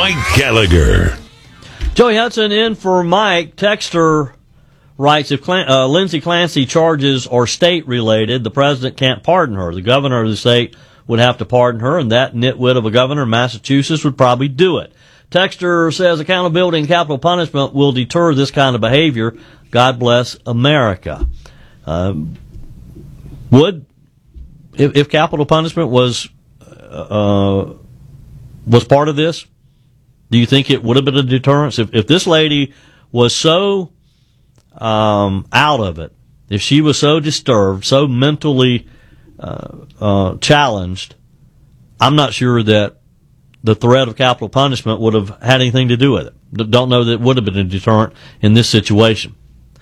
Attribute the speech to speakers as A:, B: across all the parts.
A: Mike Gallagher.
B: Joey Hudson in for Mike. Texter writes, if Lindsey Clancy charges are state-related, the president can't pardon her. The governor of the state would have to pardon her, and that nitwit of a governor in Massachusetts would probably do it. Texter says accountability and capital punishment will deter this kind of behavior. God bless America. If capital punishment was part of this, do you think it would have been a deterrence? If this lady was so out of it, if she was so disturbed, so mentally challenged, I'm not sure that the threat of capital punishment would have had anything to do with it. Don't know that it would have been a deterrent in this situation.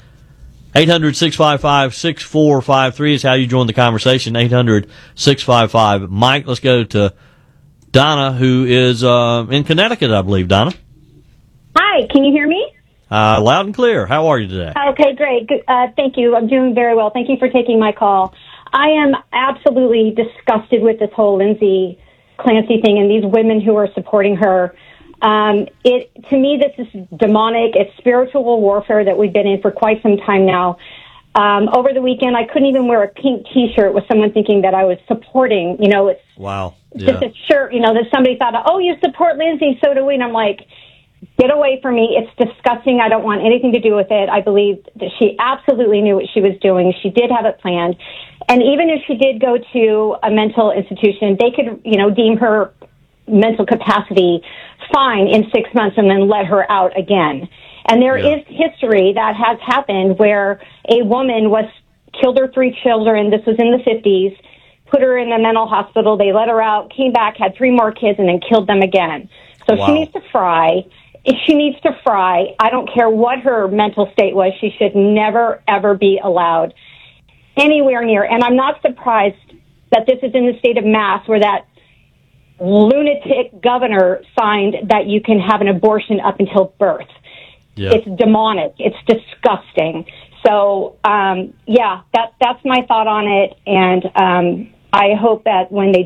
B: 800-655-6453 is how you join the conversation. 800-655. Mike, let's go to Donna, who is in Connecticut, I believe. Donna?
C: Hi, can you hear me?
B: Loud and clear. How are you today?
C: Okay, great. Good. Thank you. I'm doing very well. Thank you for taking my call. I am absolutely disgusted with this whole Lindsey Clancy thing and these women who are supporting her. To me, this is demonic. It's spiritual warfare that we've been in for quite some time now. Over the weekend, I couldn't even wear a pink T-shirt with someone thinking that I was supporting. It's
B: wow.
C: Just a shirt. That somebody thought, oh, you support Lindsey, so do we. And I'm like, get away from me. It's disgusting. I don't want anything to do with it. I believe that she absolutely knew what she was doing. She did have it planned. And even if she did go to a mental institution, they could, deem her mental capacity fine in 6 months and then let her out again. And there is history that has happened where a woman killed her 3 children. This was in the 50s, put her in a mental hospital. They let her out, came back, had 3 more kids, and then killed them again. So She needs to fry. If she needs to fry, I don't care what her mental state was. She should never, ever be allowed anywhere near. And I'm not surprised that this is in the state of Mass where that lunatic governor signed that you can have an abortion up until birth. Yeah. It's demonic. It's disgusting. So, that's my thought on it. And I hope that when they